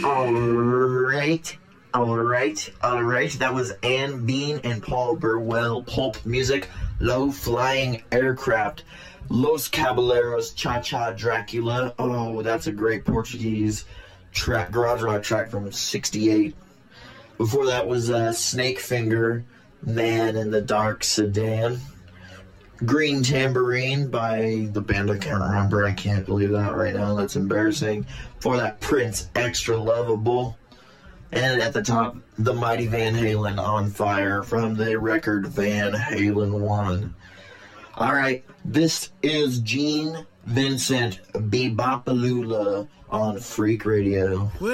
Alright. That was Anne Bean and Paul Burwell. Pulp music. Low Flying Aircraft. Los Caballeros, Cha-Cha Dracula. Oh, that's a great Portuguese garage rock track from '68. Before that was Snake Finger, Man in the Dark Sedan. Green Tambourine by the band I can't remember. I can't believe that right now. That's embarrassing. Before that, Prince, Extra Lovable. And at the top, the Mighty Van Halen, On Fire, from the record Van Halen 1. Alright, this is Gene Vincent, Bebopalula on Freak Radio.